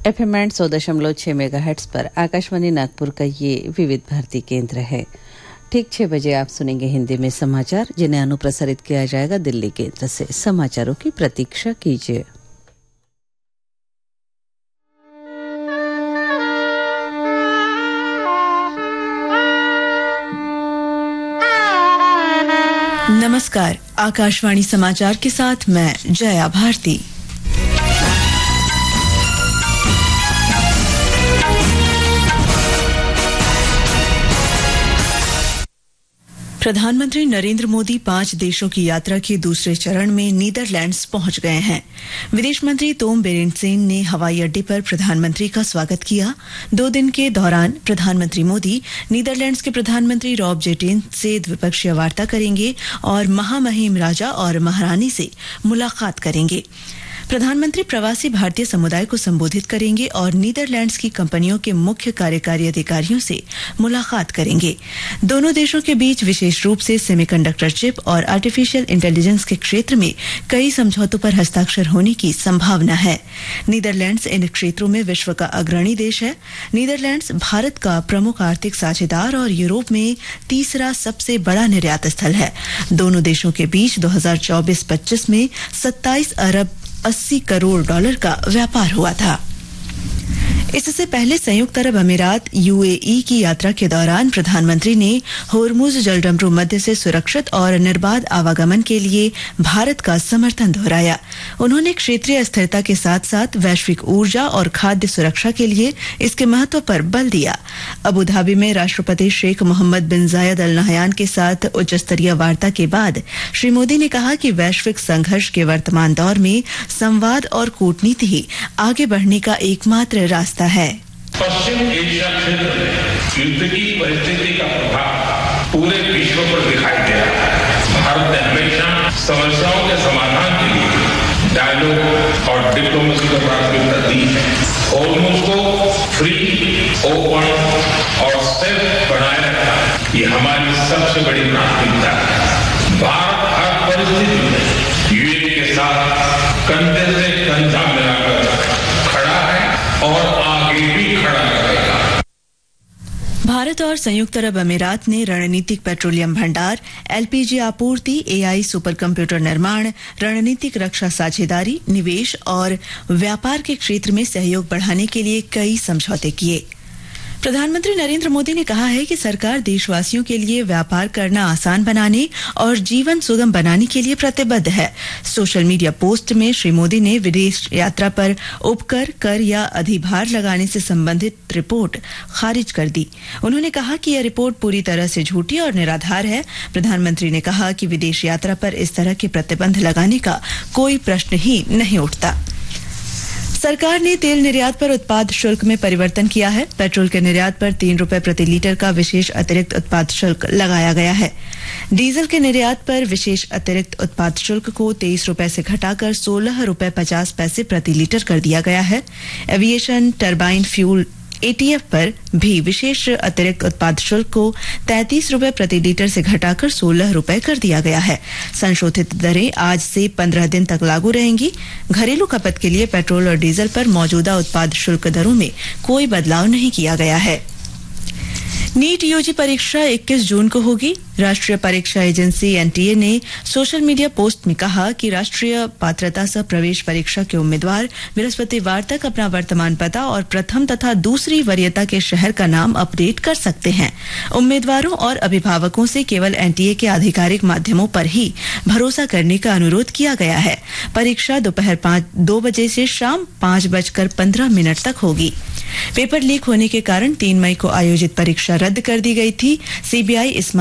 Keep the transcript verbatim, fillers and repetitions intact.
FM and सौ दशमलव छह मेगाहर्ट्ज पर आकाशवाणी नागपुर का ये विविध भारती केंद्र है। ठीक छह बजे आप सुनेंगे हिंदी में समाचार, जिन्हें अनुप्रसारित किया जाएगा दिल्ली केंद्र से। समाचारों की प्रतीक्षा कीजिए। नमस्कार, आकाशवाणी समाचार के साथ मैं जया भारती। प्रधानमंत्री नरेंद्र मोदी पांच देशों की यात्रा के दूसरे चरण में नीदरलैंड्स पहुंच गए हैं। विदेश मंत्री तोम बेरेंटसेन ने हवाई अड्डे पर प्रधानमंत्री का स्वागत किया। दो दिन के दौरान प्रधानमंत्री मोदी नीदरलैंड्स के प्रधानमंत्री रॉब जेटेन से द्विपक्षीय वार्ता करेंगे और महामहिम राजा और महारानी से मुलाकात करेंगे। प्रधानमंत्री प्रवासी भारतीय समुदाय को संबोधित करेंगे और नीदरलैंड्स की कंपनियों के मुख्य कार्यकारी अधिकारियों से मुलाकात करेंगे। दोनों देशों के बीच विशेष रूप से सेमीकंडक्टर चिप और आर्टिफिशियल इंटेलिजेंस के क्षेत्र में कई समझौतों पर हस्ताक्षर होने की संभावना है। नीदरलैंड्स इन क्षेत्रों में विश्व का अग्रणी देश है। नीदरलैंड्स भारत का प्रमुख आर्थिक साझेदार और यूरोप में तीसरा सबसे बड़ा निर्यात स्थल है। दोनों देशों के बीच दो हज़ार चौबीस पच्चीस में सत्ताईस अरब अस्सी करोड़ डॉलर का व्यापार हुआ था। इससे पहले संयुक्त अरब अमीरात यूएई की यात्रा के दौरान प्रधानमंत्री ने होर्मुज जलडमरू मध्य से सुरक्षित और निर्बाध आवागमन के लिए भारत का समर्थन दोहराया। उन्होंने क्षेत्रीय स्थिरता के साथ साथ वैश्विक ऊर्जा और खाद्य सुरक्षा के लिए इसके महत्व पर बल दिया। अबू धाबी में राष्ट्रपति शेख मोहम्मद बिन जायद अल नहयान के साथ उच्च स्तरीय वार्ता के बाद श्री मोदी ने कहा कि वैश्विक संघर्ष के वर्तमान दौर में संवाद और कूटनीति ही आगे बढ़ने का एकमात्र रास्ता है। पश्चिम एशिया क्षेत्र में युद्ध की परिस्थिति का प्रभाव पूरे विश्व पर दिखाई दे रहा है। भारत ने हमेशा समस्याओं के समाधान के लिए डायलॉग और डिप्लोमेसी को प्राथमिकता दी है। होर्मुज को फ्री, ओपन और सेफ बनाए रखना ये हमारी सबसे बड़ी प्राथमिकता है। भारत हर परिस्थिति में यूएई के साथ कंधे से कंधा मिलाकर खड़ा है और आगे भी खड़ा रहेगा। भारत और संयुक्त अरब अमीरात ने रणनीतिक पेट्रोलियम भंडार, एलपीजी आपूर्ति, एआई सुपर कंप्यूटर निर्माण, रणनीतिक रक्षा साझेदारी, निवेश और व्यापार के क्षेत्र में सहयोग बढ़ाने के लिए कई समझौते किए। प्रधानमंत्री नरेंद्र मोदी ने कहा है कि सरकार देशवासियों के लिए व्यापार करना आसान बनाने और जीवन सुगम बनाने के लिए प्रतिबद्ध है। सोशल मीडिया पोस्ट में श्री मोदी ने विदेश यात्रा पर उपकर, कर या अधिभार लगाने से संबंधित रिपोर्ट खारिज कर दी। उन्होंने कहा कि यह रिपोर्ट पूरी तरह से झूठी और निराधार है। प्रधानमंत्री ने कहा कि विदेश यात्रा पर इस तरह के प्रतिबंध लगाने का कोई प्रश्न ही नहीं उठता। सरकार ने तेल निर्यात पर उत्पाद शुल्क में परिवर्तन किया है। पेट्रोल के निर्यात पर तीन रुपए प्रति लीटर का विशेष अतिरिक्त उत्पाद शुल्क लगाया गया है। डीजल के निर्यात पर विशेष अतिरिक्त उत्पाद शुल्क को तेईस रुपए से घटाकर सोलह रुपए पचास पैसे प्रति लीटर कर दिया गया है। एविएशन टरबाइन फ्यूल एटीएफ पर भी विशेष अतिरिक्त उत्पाद शुल्क को तैंतीस रुपए प्रति लीटर से घटाकर सोलह रुपए कर दिया गया है। संशोधित दरें आज से पंद्रह दिन तक लागू रहेंगी। घरेलू खपत के लिए पेट्रोल और डीजल पर मौजूदा उत्पाद शुल्क दरों में कोई बदलाव नहीं किया गया है। नीट यूजी परीक्षा इक्कीस जून को होगी। राष्ट्रीय परीक्षा एजेंसी एनटीए ने सोशल मीडिया पोस्ट में कहा कि राष्ट्रीय पात्रता सह प्रवेश परीक्षा के उम्मीदवार बृहस्पतिवार तक अपना वर्तमान पता और प्रथम तथा दूसरी वरीयता के शहर का नाम अपडेट कर सकते हैं। उम्मीदवारों और अभिभावकों से केवल एनटीए के आधिकारिक माध्यमों पर ही भरोसा करने का अनुरोध किया गया है। परीक्षा दोपहर पांच दो बजे से शाम पांच बजकर पंद्रह मिनट तक होगी। पेपर लीक होने के कारण तीन मई को आयोजित परीक्षा रद्द कर दी गई थी। सीबीआई इस